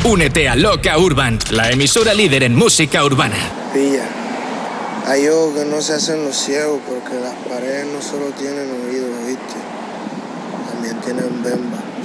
Únete a Loca Urban, la emisora líder en música urbana. Pilla, hay ojos que no se hacen los ciegos porque las paredes no solo tienen oídos, ¿viste? También tienen bemba.